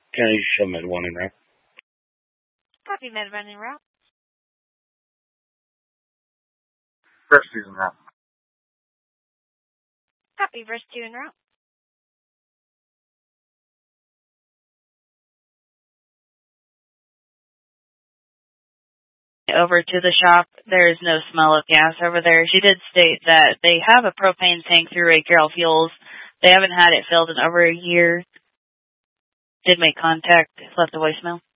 County show med 1 en route. Copy, med 1 en route. First 2 en route. Copy, verse 2 en route. Over to the shop. There is no smell of gas over there. She did state that they have a propane tank through Ray Carroll Fuels. They haven't had it filled in over a year. Did make contact, left a voicemail.